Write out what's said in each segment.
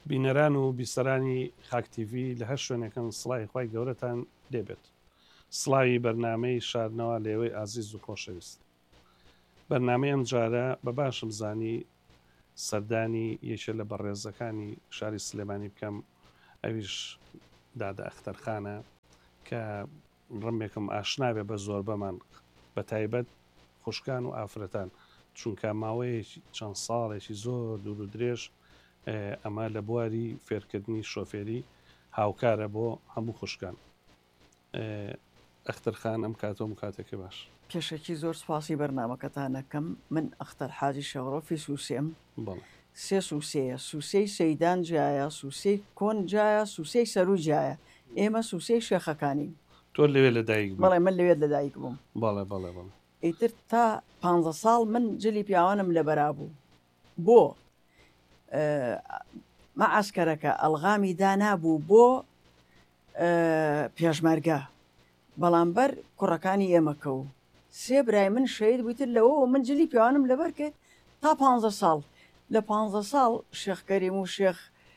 بینەران و بیسەرانی خاکتیڤی لە هەر شوێنەکەن سڵای خی گەورەتان دێبێت. سڵاوی بەرنامەی شاردنەوە لێوەی ئازیز و خۆشەویست. بەرنامەی ئەم جارە بە باشم زانی سەردانی یەکێ لە بەڕێزەکانی شاری سلێمانی بکەم، ئەویش دادا ئەختەرخانە کە ڕمێکم ئاشنابێ بە زۆر بەمان بە تایبەت خوشکان و ئافرەتان، چونکە ماوەیەکی چەند ساڵێکی زۆر دوور و درێژ ئەمە لە بواری فێرکردنی شۆفێری هاوکارە بۆ هەموو خوشکان. ئەختەرخان ئەم کاتۆم کاتێکی باش. پێشێکی زۆر سپاسی بەرنامەکەتان دەکەم. من ئەختەر حاجی شەڕۆفی سووسێم. سێ سووسەیە، سووسەی سەیدان جایە، سووسەی کۆن جایە، سووسەی سەر و جایە. ئێمە سووسەی شێخەکانین. تۆ لەوێ لەدایک؟ بەڵێ من لەوێت لەدایک بووم. بەڵێ بەڵێ بەڵێ. ئیتر تا 15 ساڵ من جلی پیاوانم لە بەرا بوو. بۆ مەعسکەرەکە ئەلغامی دانابوو بۆ پێشمەرگە، بەڵام بەر کوڕەکانی ئێمەکە و سێ برای من شەید بوویتر لەوە من جلی پیاوانم لەبەر کرد تا 15 ساڵ. لە 15 ساڵ شێخ کەریم و شێخ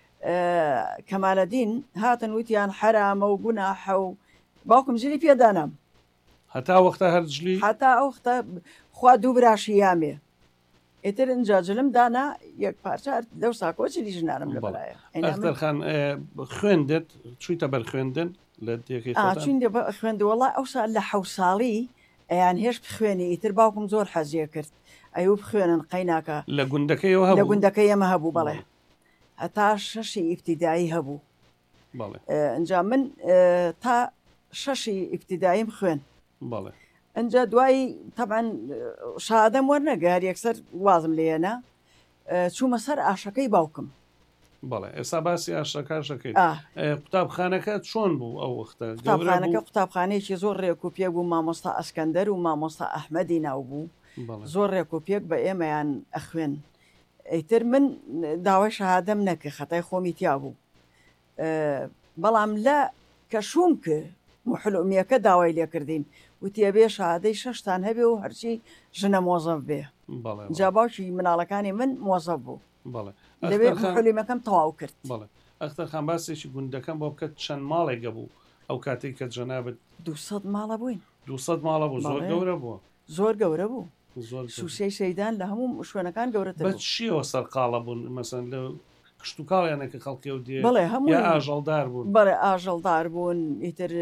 کەمالەدین هاتن وتیان حرامە و گوناحە و باوکم جلی پێدانام. هەتا وەختە هەرجلی هەتا ئەو وەختە خوا دوو براشی یامێ. ئێتر ئەنجا جلم دانا یەک پارچار لەو ساکۆ جلی ژنانم لە بەلایە. ئەختەرخان خوێندت چوویتە بەر خوێندن لە دێکی چین خوێندوەڵا ئەوسا لە 7 ساڵی ئەیان هێش بخوێنی. ئیتر باوکم زۆر حەزیە کرد ئەیوب بخوێنن قەیناکە لە گوندەکەیەوە هەبوو. لە گوندەکەی ئەمە هەبوو بەڵێ هەتا 6 ئیبتیدایی هەبوو. ئەنجا من تا 6 ئیبتیداییم خوێن. بەڵێ ئەنجا دوایی طبعاً شادەم وەرنەگەر یەکسەر وازم لێنە چوومە سەر ئاشەکەی باوکم. بەڵێ ئێستا باسی ئاشەکەشەکەی. قوتابخانەکە چۆن بوو ئەو وەختە؟ قوتابخانەکە قوتابخانەیەکی زۆر ڕێکوپێک بوو. مامۆستا ئەسکەندەر و مامۆستا ئەحمەدی ناو بوو. زۆر ڕێکوپێک بە ئێمەیان ئەخوێن. ئەیتر من داوای شەهادەم نەکە خەتای خۆمی تیا بوو. بەڵام لە کەشوم کرد محلومیەکە داوای لێکردین وتیە بێ شەهادەی 6تان هەبێ و هەرچی ژنە مۆزەف بێ. جا باوکی مناڵەکانی من مۆزەف بوو. لەوێ محلومیەکەم تەواو کرد. ئەختەرخان باسێکی گوندەکەم بۆ بکەت چەند ماڵێکە بوو ئەو کاتێک کە جەنابەت 200 ماڵە بووین. 200 ماڵە بوو. زۆر گەورە بووە. زۆر گەورە بوو. سووسەی سەیدان لە هەموو شوێنەکان گەورەتر بوو. بە چیەوە سەرقاڵە بوون؟ مەسەن لە کشت و کاڵیانێکە خەڵکی و دێ؟ بەڵێ هەموو ئاژەڵدار بوون. بەڵێ ئاژەڵدار بوون. ئیتر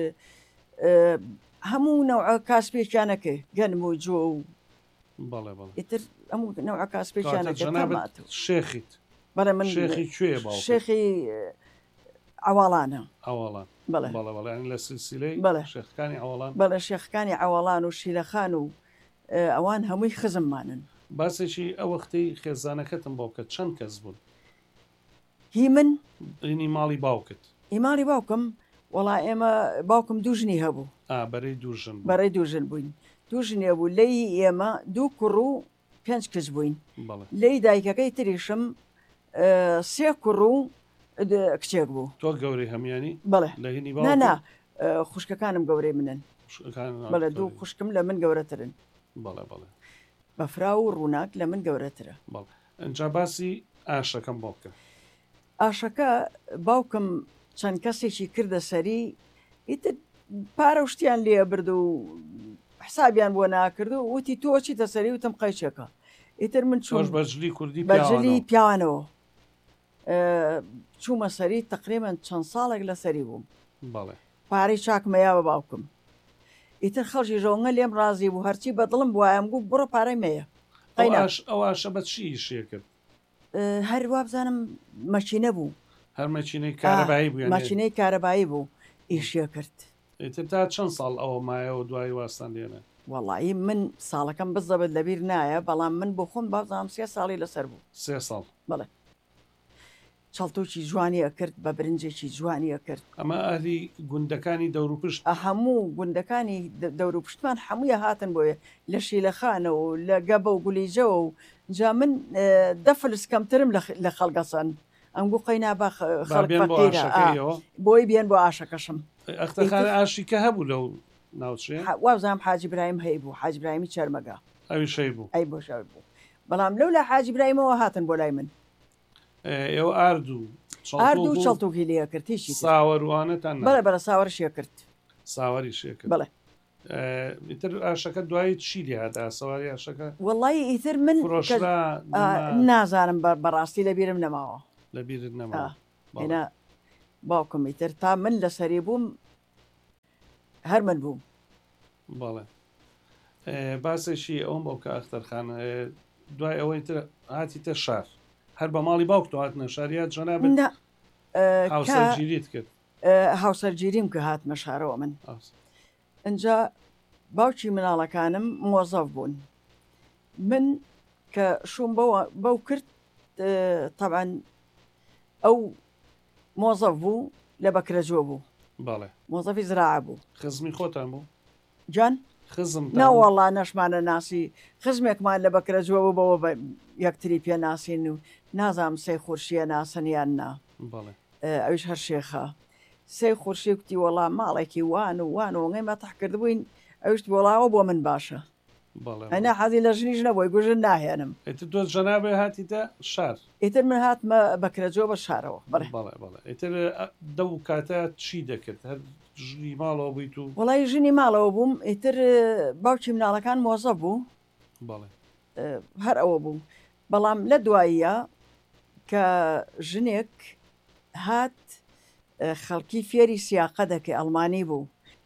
هەموو نەوع کاسپێکیانەکە گەنم و جۆ و بەڵێ بەڵێ ئیتر هەموو نەوع کاسپێکیانەکە. شێخیت؟ بەڵێ من شێخی کوێ؟ شێخی ئەواڵانە. ئەواڵان. بەڵێ بەڵێ بەڵێ لە سلسلەی شێخەکانی ئەواڵان. بەڵێ شێخەکانی ئەواڵان و شیلەخان و ئەوان هەمووی خزممانن. باسێکی ئەو وەختەی خێزانەکەتم بۆ بکە چەند کەس بوون؟ هی من ینی ماڵی باوکت؟ ئیماڵی باوکم وەڵا ئێمە باوکم دوژنی هەبوو. بەرەی دوژن. بەرەی دوژن بووین. دوژنێ بوو لەی ئێمە 2 کوڕ و 5 کچ بووین. لەی دایکەکەی تریشم 3 کوڕ و کچێک بوو. تۆ گەورەی هەمیانی؟ بەڵێ. لە هینی نا خوشکەکانم گەورەی منن. بەڵێ 2 خوشکم لە من گەورەترن. بەڵێ بەڵێ. بەفرا و ڕووناک لە من گەورەترە. بەڵێ. ئەنجا باسی ئاشەکەم بۆ بکە. ئاشەکە باوکم چەند کەسێکی کردە سەری ئیتر پارە شتیان لێ برد و حسابیان بۆ ناکرد و وتی تۆ چیتە سەری وتم قەیچێکە. ئیتر من چۆش بەجلی کوردی بەجلی پیاوانەوە چوومە سەری تقریبا چەند ساڵێک لە سەری بووم. بەڵێ. پارەی چاکمەیا بە باوکم. ئیتر خەڵکی ژۆنگە لێم ڕازی بوو هەرچی بەدڵم بوایم بوو بڕۆ پارەی مەیە. ئەو ئاشە بە چی شێ کرد؟ هەروە بزانم مەچینە بوو. هەر مەچینەی کارەبایی بوو؟ مەچینەی کارەبایی بوو ئیشیە کرد. ئیتر تا چەند ساڵ ئەوە مایەوە دوای واستان لێنە؟ وەڵایی من ساڵەکەم بزەبت لەبیر نایە بەڵام من بۆ خۆم بازانم 3 ساڵی لەسەر بوو. 3 ساڵ؟ بەڵێ. چەڵتۆکی جوانیە کرد بە برنجێکی جوانیە کرد. ئەمە ئەهلی گوندەکانی دەوروپشت؟ هەموو گوندەکانی دەوروپشتمان هەموویە هاتن بۆیە لە شیلەخانە و لە گەبە و گولیجەوە و جا من دەفلس کەمترم لە خەڵگەسەن ئەم بوو قەینا بە خەڵک بۆی بێن بۆ ئاشەکەشم. ئەختەرخانە ئاشی کە هەبوو لەو ناوچێ؟ وازام حاجی برایم هەی بوو. حاجی برایمی چەرمەگا. ئەوی شەی بوو؟ ئەی بۆ شەوی بوو. بەڵام لەو لە حاجی برایمەوە هاتن بۆ لای من. ئێوە ئاردوو هەردوو چەڵتوکی لێ کرد هیچی ساوەروانەتان بەڵێ بەرە ساوەڕشیە کرد ساوەری شێ کرد بڵێ ئیتر ئاشەکە دوایی چی لێ هادا سەواری ئاشەکە وەڵی ئیتر من نازانم بەڕاستی لە بیرم نەماوە لە بیرت نەما هێنا باوکم ئیتر تا من لەسەری بووم هەر من بووم بەڵێ باسێکی ئەوم بۆ کە ئەختەرخان دوای ئەوەی تر هاتیتە شار هەر بە ماڵی باوکتۆ هاتنە شاریات جەناب هاوسەرگیریت کرد هاوسەرگیریم کە هاتمە شارەوە من ئەجا باوکی مناڵەکانم مۆزەف بوون من کە شوم بەو کرد طبعاً ئەو مۆزەف بوو لە بەکرەجۆ بوو بەڵێ مۆزەفی زراعە بوو خزمی خۆتان بوو جان خزم ناوەڵا نەشمانە ناسی خزمێکمان لە بەکرەجۆ بوو بەوە بە یەکتری پێ ناسین و نازام سەی خورشیە ناسەنیان نا ئەوش هەر شێخە سەی خورشی کوتی وەڵام ماڵێکی وان و وانەوەی مەتەح کردبووین ئەوشت وەڵاوە بۆ من باشە ئەنا حەزی لە ژنیش نەبووی گوژن ناهێنم تۆ جەنابێ هاتیتە شار ئیتر من هاتمە بەکرەجۆ بە شارەوە بڵێ ئیتر دەو کاتە چی دەکرد هەر ژنی ماڵەوە بوویت و وەڵی ژنی ماڵەوە بووم ئیتر باوکی مناڵەکان مۆزە بوو هەر ئەوە بوو بەڵام لە دواییە کە ژنێک هات خەڵکی فێری سیاقە دەکەی ئەڵمانی بوو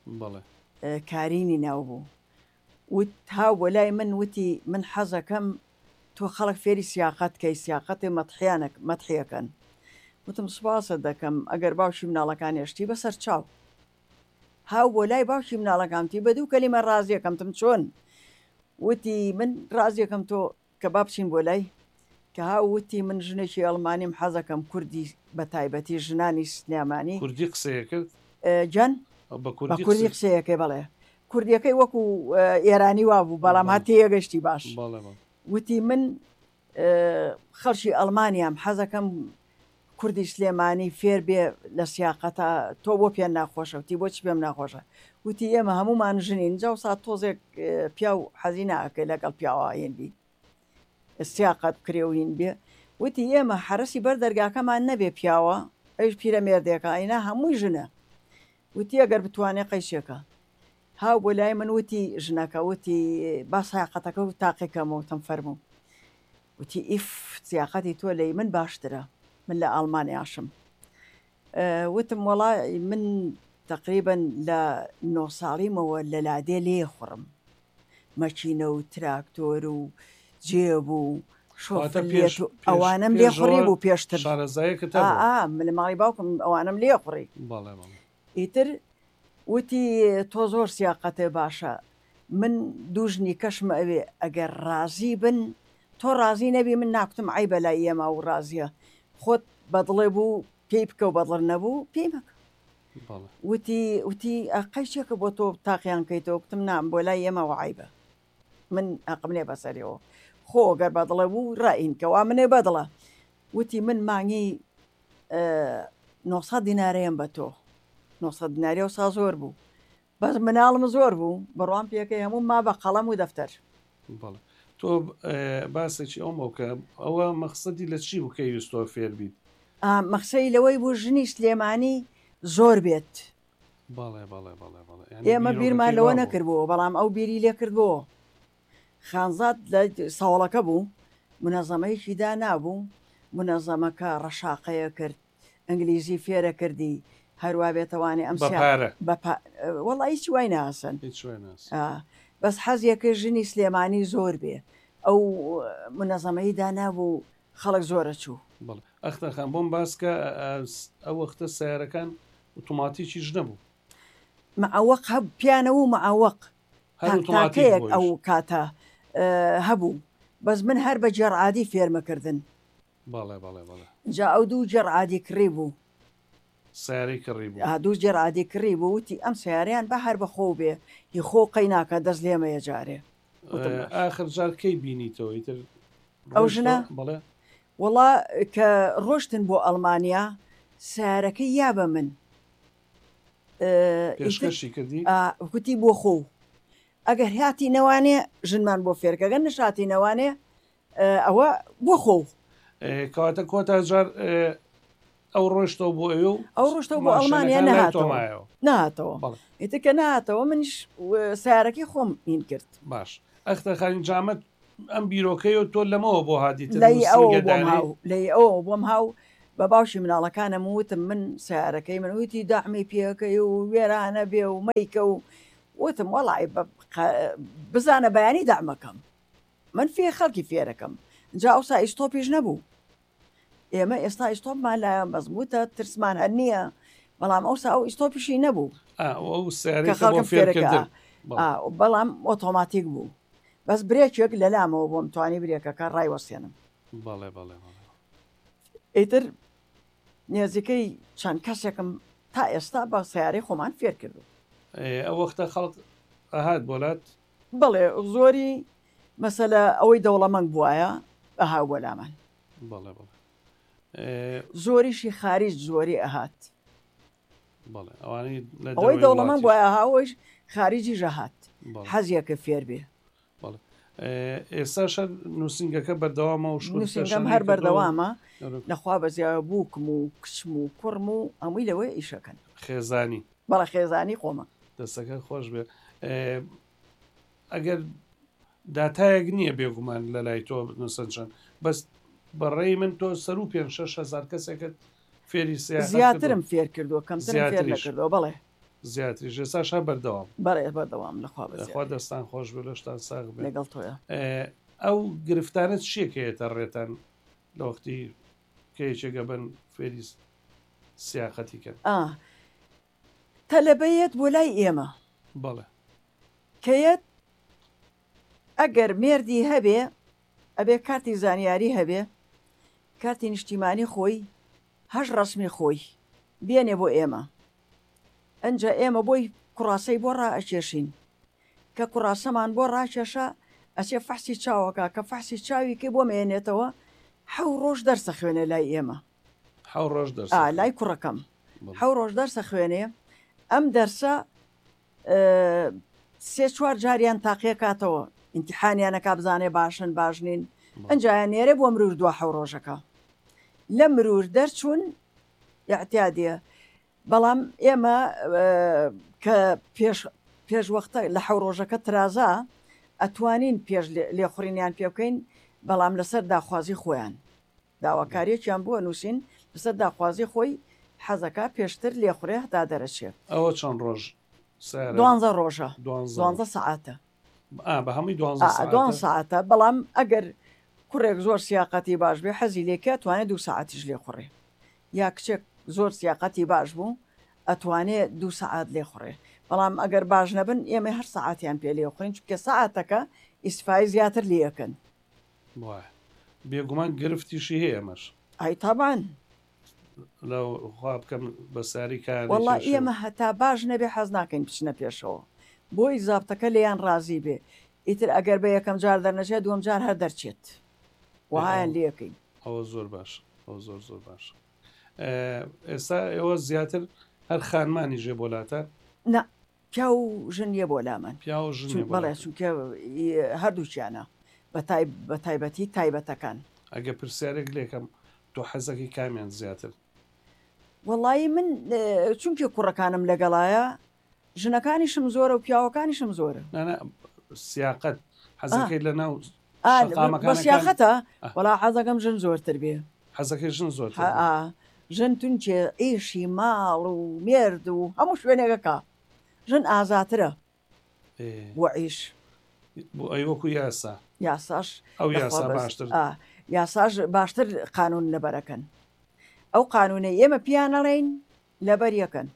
کارینی ناو بوو وت هاو بۆ لای من وتی من حەزەکەم تۆ خەڵک فێری سیاقەت کەی سیاقەتی مەتحیەکەن وتم سوپاسە دەکەم ئەگەر باوکی مناڵەکان هێشتی بەسەر چاو هاو بۆ لای باوکی مناڵەکانتی بە دوو کەلیمە ڕازیەکەمتم چۆن وتی من ڕازیەکەم تۆ کە با بچین بۆ لای کە هاو وتی من ژنێکی ئەڵمانیم حەزەکەم کوردی بە تایبەتی ژنانی سنیامانی کوردی قسەیە کرد جان بە کوردی قسەیەکەی بەڵێ کوردیەکەی وەکو ئێرانی وا بوو بەڵام هاتی یەگەشتی باش وتی من خەڵکی ئەڵمانیام حەزەکەم کوردی سلێمانی فێر بێ لە سیاقەتە تۆ بۆ پێ ناخۆشە وتی بۆچی پێم ناخۆشە وتی ئێمە هەمومان ژنین جا سات تۆزێک پیا و حەزی ناکەی لەگەڵ پیاوە هێنبی سیاقەت کرێوین بێ وتی ئێمە حرەسی بەر دەرگاکەمان نەبێ پیاوە ئەوش پیرە مێردێکە ئاینا هەمووی ژنە وتی ئەگەر بتوانێ قەیشێکە هاو بۆ لای من وتی ژنەکە وتی با سیاقەتەکە و تاقیکەمەوە تەم فەرموو وتی ئیف سیاقەتی تۆ لەی من باشترە من لە ئەڵمانیاشم وتم وەڵای من تقریبا لە 9 ساڵیمەوە لە لادێ لێ خوڕم مەچینە و تراکتۆر و جێب و ئەوانم لێ خوڕی بوو پێشتر من لە ماڵی باوکم ئەوانم لێ خوڕی ئیتر وتی تۆ زۆر سیاقەتێ باشە من دوژنی کەشمە ئەوێ ئەگەر ڕازی بن تۆ ڕازی نەبی من ناکوتم ئای بەلای ئێمە و ڕازیە خۆت بەدڵێ بوو پێی بکە و بەدڵ نەبوو پێی مەکە وتی قەیچێکە بۆ تۆ تاقییان کەیتەوە وتم نام بۆ لای ئێمە وعیبە من ئەقم لێ بەسەریەوە خۆ گەر بەدڵێ بوو ڕائین کەوا منێ بەدڵە وتی من مانگی 900 دینارەیەم بە تۆ 900 دیناریە و سا زۆر بوو بەس مناڵم زۆر بوو بڕوان پێەکەی هەموو ما بە قەڵەم و دەفتەر تۆ باسێکی ئەومە کە ئەوە مەقسەدی لە چی بوو کە ویستۆ فێر بیت مەقسەی لەوەی بوو ژنی سلێمانی زۆر بێت ئێمە بیرمان لەوە نەکردبووە بەڵام ئەو بیری لێ کردبووە خانزاد لە ساوڵەکە بوو منەزەمەیەکی دا نابوو منەزەمەکە ڕەشاقەیە کرد ئەنگلیزی فێرە کردی هەروە بێتەوانی ئەم وەڵی هیچ وای ناسن بەس حەزیەکە ژنی سلێمانی زۆر بێ ئەو منەزەمەی دانابوو خەڵک زۆرە چوو ئەختەخان بۆم باسکە ئەو وەختە سیارەکان ئۆتۆماتیکیش نەبوو معوەق هەب پیانەوە و معوەق تاکەیەک ئەو کاتە هەبوو بەس من هەر بە جەرعادی فێرمەکردن جا ئەو دوو جەرعادی کڕی بوو سیارەی کڕی بوو دوو جەرعادی کڕی بوو وتی ئەم سیاریان بە هەر بەخۆ بێ هی خۆ قەی ناکە دەست لێمە یەجارێ ئاخر جارکەی بینیتەوە تر ئەو ژنە وەڵا کە ڕۆشتن بۆ ئەڵمانیا سیارەکەی یا بە من پێشکەشی کردی کوتی بۆ خۆ ئەگەر هاتی نەوانێ ژنمان بۆ فێرکەگەن نشاتی نەوانێ ئەوە بۆ خۆ کەواتە کۆتا جار ئەو ڕۆشتەوە بۆ ئەوێ و ئەو ڕۆشتەوە بۆ ئەڵمانیا نهاتەوە ئیتەکە نهاتەوە منیش سیارەکەی خۆم این کرد. باش ئەختەخانی جامەت ئەم بیرۆکەی و تۆ لەمەوە بۆ هادیت لەی ئەوە بۆم هاو بە باوشی مناڵەکانم وتم من سیارەکەی من وتی داعمی پێەکەی و وێرانە بێ و مەیکە و وتم وەڵی بزانە بەیانی دامەکەم من فێ خەڵکی فێرەکەم جا ئەوسا ئیستۆپیش نەبوو ئێمە ئێستا ئیستۆپمان لایە مەزبوطە ترسمان هەر نییە بەڵام ئەوسا ئەو ئیستۆپیشی نەبوو بەڵام ئۆتۆماتیک بوو بەس برێکێک لە لامەوە بۆم توانی برێکەکە ڕایوەسێنم. ئیتر نێزیکەی چەند کەسێکم تا ئێستا بە سیارەی خۆمان فێر کردو. ئەو وەختە خەڵک ئەهات بۆلات بڵێ زۆری مەسەلە ئەوەی دەوڵەمەنگ بواە ئەها بۆ لامان زۆریشی خارج زۆری ئەهات ئەوەی دەوڵەمەنگ بواە هاوەش خارجی ژەهات حەزیەکە فێر بێ. ئێستا نووسنگەکە بەردەوامە و نووسنگەم هەر بەردەوامە لەخوا بەزیاوە بووکم و کچم و کوڕم و ئەمووی لەوەی ئیشەکەن خێزانی بەڵە خێزانی خۆمە دەستەکە خۆش بێ. ئەگەر داتایەک نییە بێگومان لە لای تۆ نووسنجان بەس بەڕێی من تۆ سەر و 5,000 کەسێکت فێری زیاترم فێر کردووە کەمتر فێر نەکردەوە بەڵێ زیاتری ژێساشا بەردەوام بەردەوام لەخوا دەستان خۆش بێ لەشتان ساغ بێ لەگەڵ تۆیە. ئەو گرفتانت چیەکەیەتە ڕێتان لە وەختی کەیچێگە بن فێری سیاقەتیکەن تەلەبەیەت بۆ لای ئێمە بەڵێ کەیەت ئەگەر مێردی هەبێ ئەبێ کارتی زانیاری هەبێ کارتی نیشتیمانی خۆی هەش ڕسمی خۆی بێنێ بۆ ئێمە ئەنجا ئێمە بۆی کوڕاسەی بۆ ڕائەکێشین کە کوڕاسەمان بۆ ڕاکێشە ئەچێ فەحسی چاوەکە کە فەحسی چاویکە بۆ مێنێتەوە 7 ڕۆژ دەرسە خوێنێ لای ئێمە لای کوڕەکەم 7 ڕۆژ دەرسە خوێنێ ئەم دەرسە 3-4 جاریان تاقیە کاتەوە ئیمتیحانیانەکە بزانێ باشن باشنین ئەنجایان نێرێ بۆ مرور دو 7 ڕۆژەکە لە مرور دەرچوون یاعتیادیە بەڵام ئێمە کە پێش وەختە لە 7 ڕۆژەکە ترازا ئەتوانین پێش لێخوڕینیان پێ بکەین بەڵام لەسەر داخوازی خۆیان داواکاریەکیان بووە نووسین لەسەر داخوازی خۆی حەزەکە پێشتر لێخورێ هەتا دەرەچێت. ئەوە چەند ڕۆژ 12 ڕۆژە 12 ساعتە بە هەمووی 12 ساعتە بەڵام ئەگەر کوڕێک زۆر سیاقەتی باش بێ حەزی لێکە توانێت 2 ساعتیش لێخوڕێ یا کچێک زۆر سیاقەتی باش بوو ئەتوانێت 2 ساعت لێخوڕێ بەڵام ئەگەر باش نەبن ئێمە هەر ساعتیان پێ لێخورین چونکە ساعتەکە ئیسفای زیاتر لێەکەن بێگومان گرفتیشی هەیە ئەمەش ئای تابان لەخوا بکەم بەساری کار وەڵا ئێمە هەتا باش نەبێ حەز ناکەین بچنە پێشەوە بۆی زابتەکە لێیان ڕازی بێ ئیتر ئەگەر بە یەکەم جار دەرنەچێت دووەم جار هەر دەرچێت وهایان لێەکەین. ئەوە زۆر باش ئەو زۆر باش. ئێستا ئێوە زیاتر هەر خانمانی ژێ بۆلاتە نا پیا و ژنیە بۆ لامان بەڵێ چونکە هەردووچیانە بە تایبەتی تایبەتەکان. ئەگە پرسیارێک لێکم تۆ حەزەکەی کامیان زیاتر؟ وەڵی من چونکە کوڕەکانم لەگەڵایە ژنەکانیشم زۆرە و پیاوەکانیشم زۆرە سیاقەت حەزەکەی لە ناو سیاقەتە وەڵا حەزەکەم ژن زۆرتر بێ حەزەکەی ژن زۆر ژن تونچێ ئیشی ماڵ و مێرد و هەموو شوێنێکەکە ژن ئازاترە بۆ عیش بۆ ئەی وەکو یاساش ئەو یاسا باشتر یاساش باشتر قانون لەبەرەکەن ئەو قانونە ئێمە پیانەڵێین لەبەر یەکەن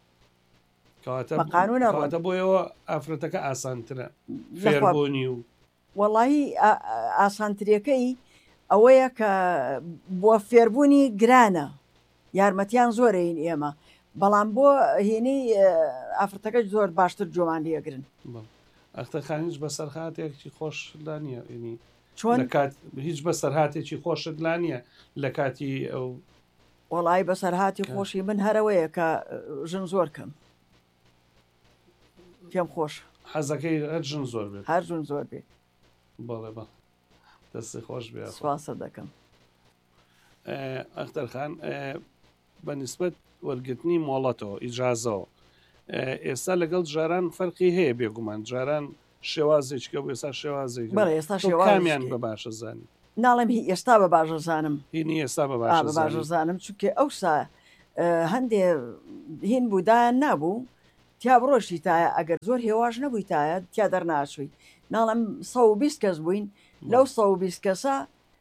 قانونەواتە بۆیەوە ئافرەتەکە ئاسانترە فێربوونی و وەڵی ئاسانترەکەی ئەوەیە کە بۆ فێربوونی گرانە یارمەتیان زۆرەین ئێمە بەڵام بۆ هێنی ئافرەتەکە زۆر باشتر جۆمان لێگرن. ئەختەخانیش بە سەرهاتێکی خۆشدا نیە ینی چۆن هیچ بە سەرهاتێکی خۆشت لا نییە لە کاتی ئەو وەڵی بە سەرهاتی خۆشی من هەرەوەیە کە ژن زۆر کەم پێم خۆش حەزەکەی هەر ژن زۆر بێت هەر ژن زۆر بێت بەڵێ بە دەستی خۆش بێ سواسە دەکەم. ئەختەرخان بە نسبەت وەرگرتنی مۆڵەتەوە ئیجازەوە ئێستا لەگەڵ جاران فەرقی هەیە بێگومان جاران شێوازێککە بۆ ئێستا شێوازێک ئێستا کامیان بە باشە زانی ناڵێم هی ئێستا بە باشە زانم هینی ئێستا بە باشە زانم چونکە ئەوسا هەندێ هین بوودایان نابوو تیا بڕۆشتی تایە ئەگەر زۆر هێواش نەبووی تایە تیا دەرناچووی ناڵم 120 کەس بووین لەو 120 کەسە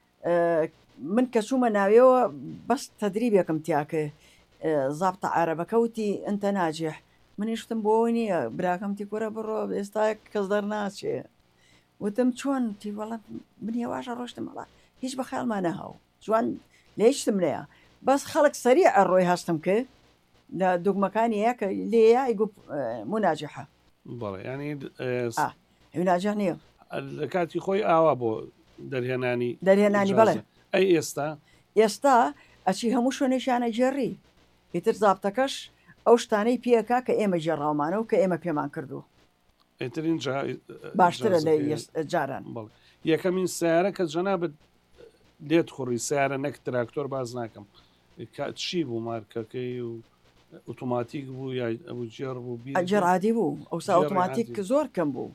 من کە چوومە ناویەوە بەس تەدریبێکم تیاکە زابتە عربەکەوتی ئەتە ناجێح منیشتم بۆەوەی نییە براکەمتی کوورە بڕۆ ئێستا کەس دەرناچێ وتم چۆن تیوەڵە من هێواشە ڕۆشتم مەڵا هیچ بە خیالمان نەهاو جوان لە هیچتم لەیە بەس خەڵک سەریع ئەڕۆی هەستم کرد لە دوگمەکانی یەکە لێە ئیگو مناجحە بەڵێ ینی مناجح نییە لە کاتی خۆی ئاوا بۆ دەرهێنانی بەڵێ ئەی ئێستا ئەچی هەموو شوێنێکیانە جێڕی ئیتر زابتەکەش ئەو شتانەی پێەکە کە ئێمە جێڕاومانە و کە ئێمە پێمان کردو ئەترین باشترە لە جاران یەکەمین سیارە کە جەنابەت لێت خوڕی سیارە نەک تراکتۆر باز ناکەم چی بوو مارکەکەی و ئۆتۆماتیک بوو یا ئەو جێڕ بوو جێڕادی بوو ئەوسا ئۆتۆماتیک زۆر کەم بوو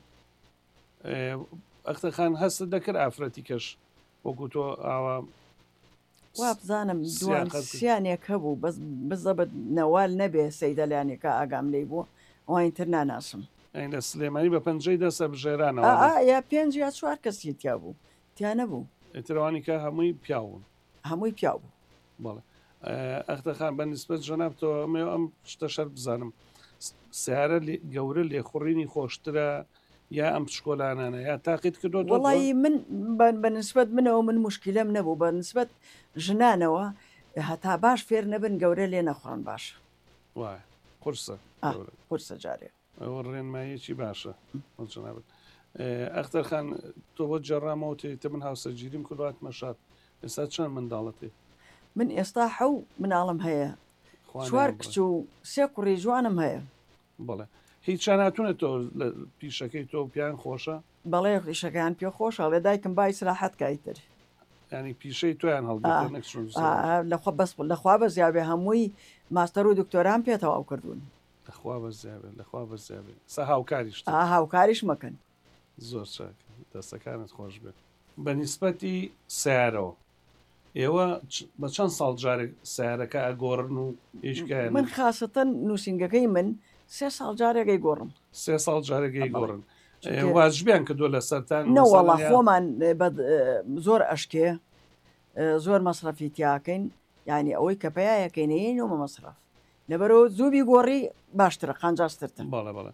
ئەختەخان هەستە دەکرد ئافرەتی کەش وەکو تۆ ئاوا وا بزانم سیانێک هەبوو بزەبت نەوال نەبێ سەیدەلایانێکە ئاگام لێ بوو ئەوانتر ناناسم لە سلێمانی بە پەنجەی دەسە بژێرانەوە یا 5 یا 4 کەسی تیا بوو تیا نەبوو ئێترەوانی کە هەمووی پیاون هەمووی پیا بوو بەڵێ ئەختەخان بە نسبەت جەنابتەوە ئەمێ ئەم شتە شەر بزانم سیارە گەورە لێخوڕینی خۆشترە یا ئەم پشکۆلانانە یا تاقیت کردو وڵی من بە نسبەت منەوە من مشکلەم نەبوو بە نسبەت ژنانەوە هەتا باش فێر نەبن گەورە لێ نەخۆڕن باشە وای قورسە قورسە جارێ ئەوە ڕێنمایەکی باشە جەنابەت ئەختەرخان تۆ بۆ جێڕامەوە تێتە من هاوسەرگیریم کردوات مەشات ئێستا چەند منداڵەتی من ئێستا حەو مناڵم هەیە 4 کچ و 3 کوڕی جوانم هەیە بڵێ هیچ چاناتونە تۆ لە پیشەکەی تۆ پیان خۆشە بەڵێ ڕیشەکان پێ خۆشە لێ دایکم بای سراحەت کایتر ینی پیشەی تۆیان لەخوا بەس لەخوا بە زیابێ هەمووی ماستەر و دکتۆران پێتەواو کردوون لەخوا بە زیابێ لەخوا بە زیابێ سە هاوکاریش هاوکاریش مەکەن زۆر چاک دەستەکانت خۆش بێت بە نیسبەتی سیارەوە ئێوە بە چەند ساڵ جارێک سیارەکە ئەگۆڕن و هیچکە من خاستن نووسنگەکەی من 3 ساڵ جارێکی گۆڕم 3 ساڵ جارێکی گۆڕن واژبیان کردو لە سەران نەوەڵە خۆمان زۆر ئەشکێ زۆر مەصرفی تیاکەین ینی ئەوەی کە پەیەکەینەیە نەوە مەصرف لەبەرەوە زووبی گۆڕی باشترە قانجاسترتن بەڵێ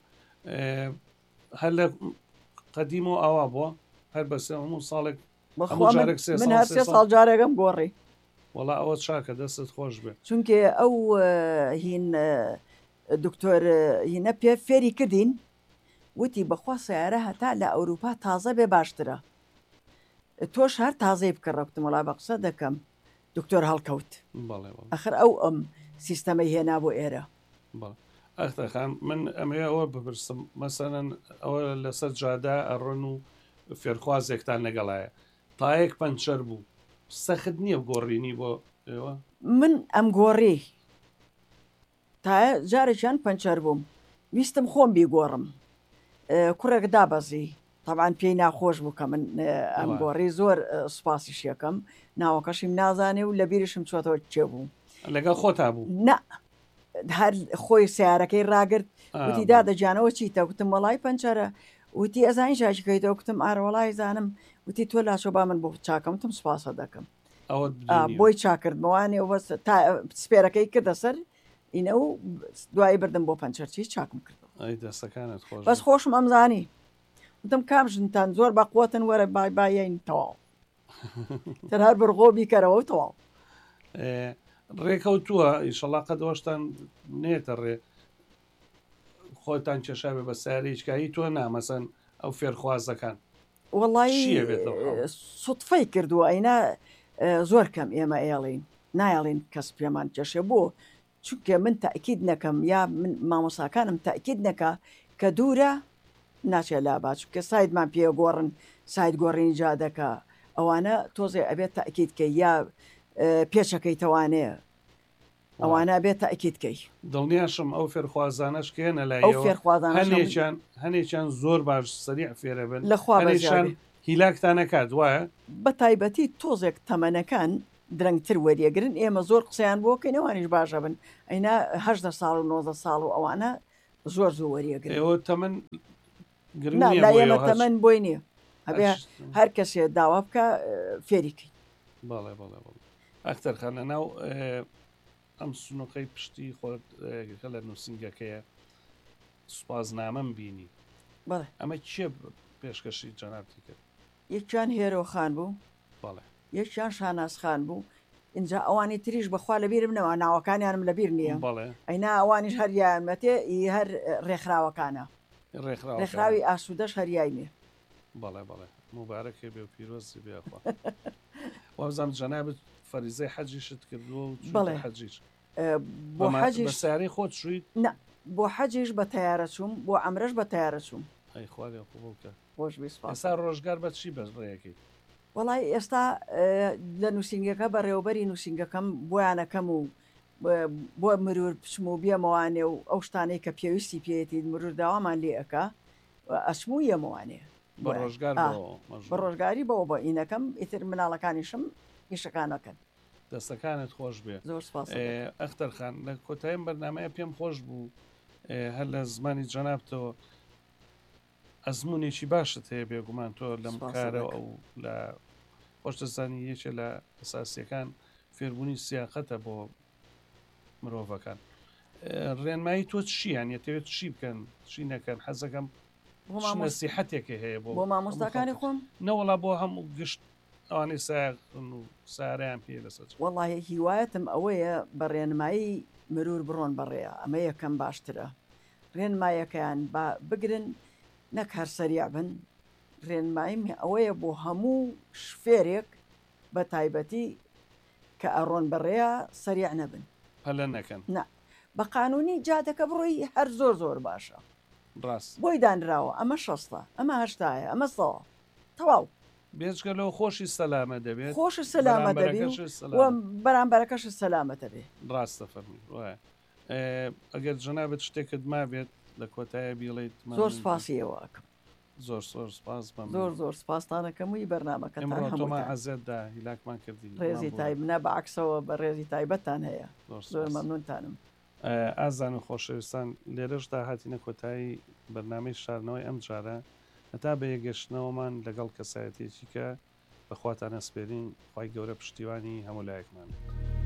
هەر لە قەدیمەوە ئاوا بووە هەر بەسێ هەموو ساڵێک من هەر 3 ساڵ جارێکم گۆڕی وڵا ئەوە چاکە دەستت خۆش بێت چونکە ئەو هین دکتۆر هینە پێ فێری کردین وتی بەخوا سیارە هەتا لە ئەوروپا تازە بێ باشترە تۆش هەر تازەی بکەڕەوتم وڵا بە قسە دەکەم دکتۆر هەڵکەوت ئەخر ئەو ئەم سیستەمەی هێنا بۆ ئێرە ئەختەخان من ئەمێ ئەوە بپرسم مەسەرەن ئەوە لەسەر جادا ئەڕۆن و فێرخوازێکتان لەگەڵایە تایەک پەنچەر بوو سەخت نییە گۆڕینی بۆ ئێوە من ئەم گۆڕی تا جارێکیان پەنچەر بووم ویستم خۆم بیگۆڕم کوڕێک دابەزی طبعاان پێی ناخۆش بوو کە من ئەم گۆڕی زۆر سوپاسی شەکەم ناوەکەشیم نازانێ و لە بیرشم چۆتەوە چێ بوو لەگەڵ خۆتا بوو نه هەر خۆی سیارەکەی ڕاگرت وتی دادەجانەوە چیتە وتم وڵای پەنچەرە وتی ئەزانی شاشەکەیتەوە وتم ئارەوەڵای زانم وتی تۆ لاشۆ با من بۆ چاکەمتم سوپاسە دەکەم بۆی چاکردمەوانێ سپێرەکەی کردە سەر ئینە و دوایی بردم بۆ پەنچەرچی چاکم کرد دەستەکانت خۆش بەس خۆشم ئەمزانی وتم کام ژنتان زۆر بەقوتن وەرە باین تەواو تر هەر بڕغۆ بیکەرەوە تەواو ڕێکەوتووە ئیشەڵا قەدەوەشتان نێتە ڕێ خۆتان کێشابێ بە سیارێکایی تۆ نامەسەن ئەو فێرخوازەکان وڵی سوتفەی کردووە ئەینا زۆر کەم ئێمە ئێڵین نایڵین کەس پێمان کێشێ بۆ چونکە من تاکید نەکەم یا من مامۆساکانم تاکید نەکە کە دوورە ناچێت لا با چونکە سایدمان پێ گۆڕن سایت گۆڕینی جادەکە ئەوانە تۆزێ ئەبێت تاکیدکە یا پێچەکەی تەوانەیە ئەوانە بێت تاکیدکەی دڵنیاشم ئەو فێرخوازانەش کێنە لای ئەو فێرخوازانە هەنێکیان زۆر باش سریع فێرە بن لەخواشان هیلاکتان نکات وایە بە تایبەتی تۆزێک تەمەنەکان درەنگتر وەریەگرن ئێمە زۆر قسەیان بۆکەینەوانیش باشە بن ئەینا 18 ساڵ و 90 ساڵ و ئەوانە زۆر زۆر وەریەگرن ئێوە تەمەن لا ئێمە تەمەن بۆی نییە هەبێ هەر کەسێ داوا بکە فێریکەی بەڵێ بەڵێ بڵێ ئەختەرخان لە ناو ئەم سنووقەی پشتی خۆت لە نووسنگەکەیە سوپازنامەم بینی ئەمە چێ پێشکەشی جەنابەتی کرد یەکیان هێرۆخان بوو بەڵێ یەکیان شاناسخان بوو اینجا ئەوانی تریش بەخوا لەبیرم نەوە ناوەکانیانم لەبیر نییە ئەینا ئەوانیش هەریانمەتێ هەر ڕێکخراوەکانە ڕێکخراوی ئاسوودەش هەریایمێ بەڵێ بەڵێ مبارەکێ بێ و پیرۆزی بێخوا وەبزانام جەنابەت فەریزەی حەجیشت کردووە و حەجیش بۆ حەجی سیارەی خۆت شوویت بۆ حەجیش بە تەیارە چووم بۆ ئەمرەش بە تەیارە چووم ئەیخوالێ خوبکە ئێستا ڕۆژگار بە چی بەس ڕێیەکەی وڵای ئێستا لە نووسنگەکە بەڕێوەبەری نووسنگەکەم بۆیانەکەم و بۆ مرور پچم و بێمەوانێ و ئەو شتانەی کە پێویستی پێێتی مرور داوامان لێ ئەەکە ئەسموو یەمەوانێ بە ڕۆژگاری بەوە بە ئینەکەم ئیتر مناڵەکانیشم ئیشەکانەکەن دەستەکانت خۆش بێ زۆر ئەختەرخان لە کۆتاییم بەرنمەیە پێم خۆش بوو هەر لە زمانی جەنابتەوە ئەزمونێکی باشت هەیە بێگومان تۆ لەم کارەوە ئەو لە خۆشتەزانی یەکێ لە ئەساسیەکان فێربوونی سیاقەتە بۆ مرۆڤەکان ڕێنمایی تۆ چیان یەتەوێت چی بکەن چی نەکەن حەزەکەم نەسیحەتێکی هەیە بۆ مامۆستاکانی خۆم نەوەڵا بۆ هەموو گشت ئەوانەی ساغن و ساریان پێ لەسەر وەڵی هیوایەتم ئەوەیە بە ڕێنمایی مرور بڕۆن بەڕێە ئەمە یەکەم باشترە ڕێنمایەکەیان بگرن نەک هەر سەریع بن ڕێنماییم ئەوەیە بۆ هەموو شفێرێک بە تایبەتی کە ئەڕۆن بەڕێە سەریع نەبن هەلە نەکەن بە قانونی جادەکە بڕۆی هەر زۆر زۆر باشە ڕاست بۆی دانراوە ئەمە 60 ئەمە هەشتایە ئەمە سەوە تەواو بێچکەلەوە خۆشی سەلامە دەبێت خۆش سەلامە دەبێت بەرامبەرەکەش سەلامەتە بێ ڕاستە فەرمی وایە ئەگەر جەنابەت شتێکت ما بێت لە کۆتایە بیڵیت زۆر سپاسیەوەکەم زۆر سپاس زۆر سپاسانەکەموی بەرنمەکە تۆمە عەزێتدا هیلاکمان کردی ڕێزی تایبنە بە عکسەوە بە ڕێزی تایبەتان هەیە زۆر مەمنونتانم ئازان و خۆشەویستان لێرەشدا هاتیینە کۆتایی بەرنامەی شارنەوەی ئەم جارە هەتا بە یەگەشتنەوەمان لەگەڵ کەسایەتێکی کە بەخواتان ئەسپێرین خی گەورە پشتیوانی هەموو لایەکمان.